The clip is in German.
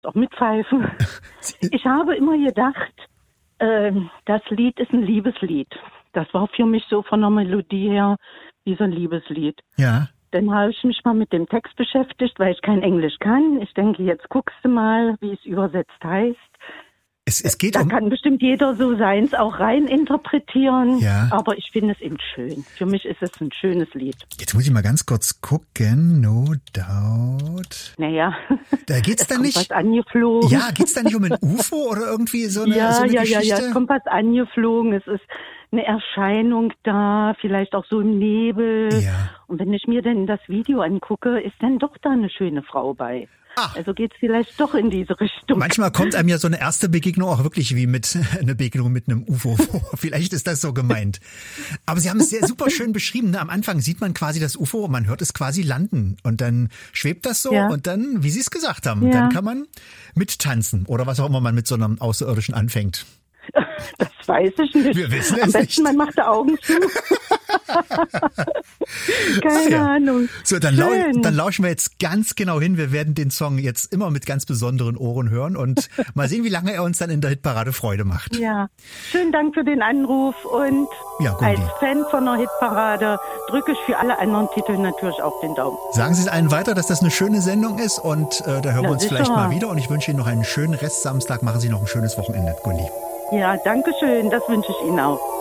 Auch mit Pfeifen. Ich habe immer gedacht, das Lied ist ein Liebeslied. Das war für mich so von der Melodie her wie so ein Liebeslied. Ja. Dann habe ich mich mal mit dem Text beschäftigt, weil ich kein Englisch kann. Ich denke, jetzt guckst du mal, wie es übersetzt heißt. Es geht da kann bestimmt jeder so seins auch rein interpretieren, ja. Aber ich finde es eben schön. Für mich ist es ein schönes Lied. Jetzt muss ich mal ganz kurz gucken. No doubt. Naja, da geht's dann nicht. Was angeflogen. Ja, geht's dann nicht um ein UFO oder irgendwie so eine, ja, so eine ja, Geschichte? Ja, es kommt was angeflogen. Es ist eine Erscheinung da, vielleicht auch so im Nebel. Ja. Und wenn ich mir dann das Video angucke, ist dann doch da eine schöne Frau bei. Ach. Also geht's vielleicht doch in diese Richtung. Manchmal kommt einem ja so eine erste Begegnung auch wirklich wie mit einer Begegnung mit einem UFO vor. Vielleicht ist das so gemeint. Aber Sie haben es sehr super schön beschrieben. Ne? Am Anfang sieht man quasi das UFO und man hört es quasi landen. Und dann schwebt das so und dann, wie Sie es gesagt haben, dann kann man mittanzen oder was auch immer man mit so einem Außerirdischen anfängt. Das weiß ich nicht. Wir wissen es Am besten, man macht die Augen zu. Keine Ahnung. So, dann lauschen wir jetzt ganz genau hin. Wir werden den Song jetzt immer mit ganz besonderen Ohren hören und mal sehen, wie lange er uns dann in der Hitparade Freude macht. Ja, schönen Dank für den Anruf und als Fan von der Hitparade drücke ich für alle anderen Titel natürlich auch den Daumen. Sagen Sie es allen weiter, dass das eine schöne Sendung ist und da hören wir uns vielleicht mal wieder und ich wünsche Ihnen noch einen schönen Rest Samstag. Machen Sie noch ein schönes Wochenende, Gundi. Ja, danke schön. Das wünsche ich Ihnen auch.